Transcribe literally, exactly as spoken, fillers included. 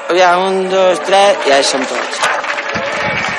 Aviam, un, dos, tres, ja hi som tots.